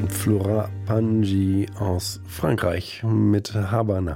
Flora Pangi aus Frankreich mit Habana.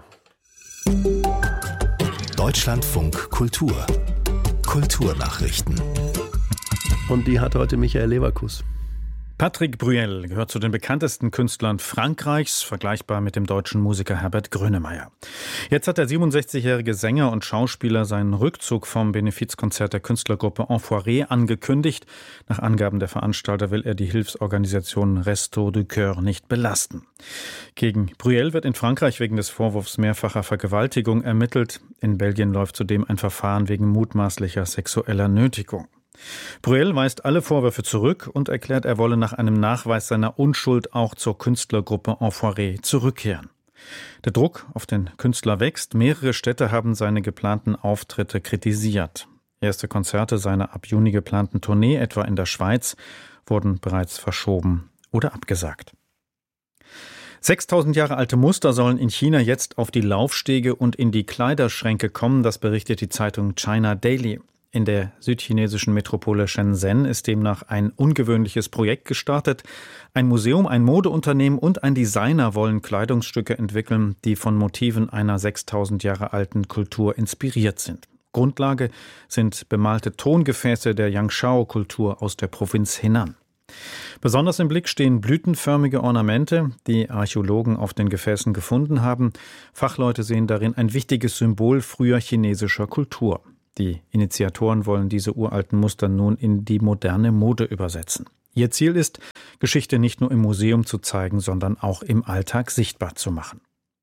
Deutschlandfunk Kultur. Kulturnachrichten. Und die hat heute Michael Leverkus. Patrick Bruel gehört zu den bekanntesten Künstlern Frankreichs, vergleichbar mit dem deutschen Musiker Herbert Grönemeyer. Jetzt hat der 67-jährige Sänger und Schauspieler seinen Rückzug vom Benefizkonzert der Künstlergruppe Enfoiré angekündigt. Nach Angaben der Veranstalter will er die Hilfsorganisation Restos du Cœur nicht belasten. Gegen Bruel wird in Frankreich wegen des Vorwurfs mehrfacher Vergewaltigung ermittelt. In Belgien läuft zudem ein Verfahren wegen mutmaßlicher sexueller Nötigung. Bruel weist alle Vorwürfe zurück und erklärt, er wolle nach einem Nachweis seiner Unschuld auch zur Künstlergruppe Enfoiré zurückkehren. Der Druck auf den Künstler wächst. Mehrere Städte haben seine geplanten Auftritte kritisiert. Erste Konzerte seiner ab Juni geplanten Tournee, etwa in der Schweiz, wurden bereits verschoben oder abgesagt. 6000 Jahre alte Muster sollen in China jetzt auf die Laufstege und in die Kleiderschränke kommen, das berichtet die Zeitung China Daily. In der südchinesischen Metropole Shenzhen ist demnach ein ungewöhnliches Projekt gestartet. Ein Museum, ein Modeunternehmen und ein Designer wollen Kleidungsstücke entwickeln, die von Motiven einer 6000 Jahre alten Kultur inspiriert sind. Grundlage sind bemalte Tongefäße der Yangshao-Kultur aus der Provinz Henan. Besonders im Blick stehen blütenförmige Ornamente, die Archäologen auf den Gefäßen gefunden haben. Fachleute sehen darin ein wichtiges Symbol früher chinesischer Kultur. Die Initiatoren wollen diese uralten Muster nun in die moderne Mode übersetzen. Ihr Ziel ist, Geschichte nicht nur im Museum zu zeigen, sondern auch im Alltag sichtbar zu machen.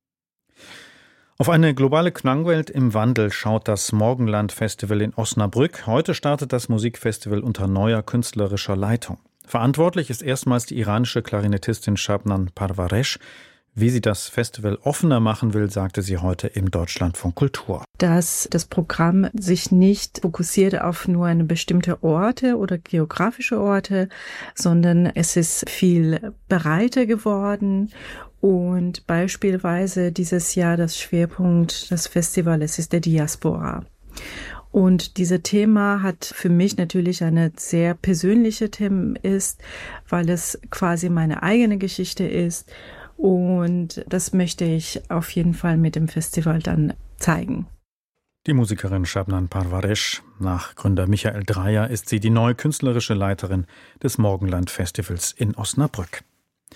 Auf eine globale Klangwelt im Wandel schaut das Morgenland-Festival in Osnabrück. Heute startet das Musikfestival unter neuer künstlerischer Leitung. Verantwortlich ist erstmals die iranische Klarinettistin Shabnam Parvaresh. Wie sie das Festival offener machen will, sagte sie heute im Deutschlandfunk Kultur. Dass das Programm sich nicht fokussiert auf nur eine bestimmte Orte oder geografische Orte, sondern es ist viel breiter geworden. Und beispielsweise dieses Jahr das Schwerpunkt des Festivals ist der Diaspora. Und dieses Thema hat für mich natürlich eine sehr persönliche Thema ist, weil es quasi meine eigene Geschichte ist. Und das möchte ich auf jeden Fall mit dem Festival dann zeigen. Die Musikerin Shabnam Parvaresh, nach Gründer Michael Dreyer, ist sie die neue künstlerische Leiterin des Morgenland-Festivals in Osnabrück.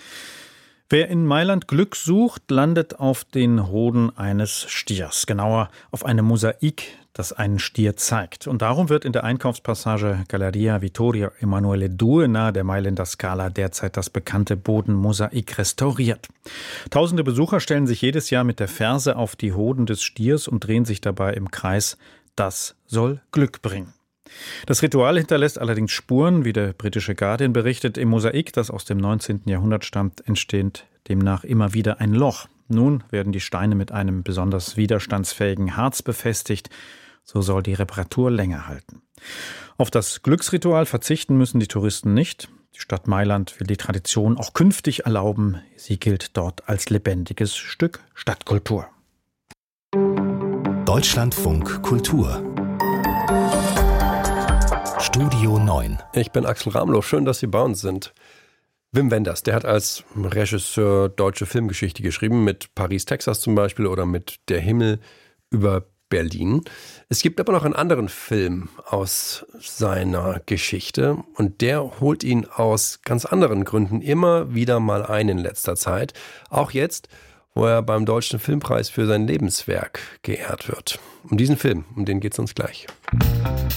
Wer in Mailand Glück sucht, landet auf den Hoden eines Stiers, genauer auf einem Mosaik, das einen Stier zeigt. Und darum wird in der Einkaufspassage Galleria Vittorio Emanuele II nahe der Mailänder Scala derzeit das bekannte Bodenmosaik restauriert. Tausende Besucher stellen sich jedes Jahr mit der Ferse auf die Hoden des Stiers und drehen sich dabei im Kreis. Das soll Glück bringen. Das Ritual hinterlässt allerdings Spuren, wie der britische Guardian berichtet. Im Mosaik, das aus dem 19. Jahrhundert stammt, entsteht demnach immer wieder ein Loch. Nun werden die Steine mit einem besonders widerstandsfähigen Harz befestigt. So soll die Reparatur länger halten. Auf das Glücksritual verzichten müssen die Touristen nicht. Die Stadt Mailand will die Tradition auch künftig erlauben. Sie gilt dort als lebendiges Stück Stadtkultur. Deutschlandfunk Kultur. Studio 9. Ich bin Axel Ramlow. Schön, dass Sie bei uns sind. Wim Wenders, der hat als Regisseur deutsche Filmgeschichte geschrieben, mit Paris, Texas zum Beispiel oder mit Der Himmel über Berlin. Es gibt aber noch einen anderen Film aus seiner Geschichte und der holt ihn aus ganz anderen Gründen immer wieder mal ein in letzter Zeit. Auch jetzt, wo er beim Deutschen Filmpreis für sein Lebenswerk geehrt wird. Um diesen Film, um den geht es uns gleich.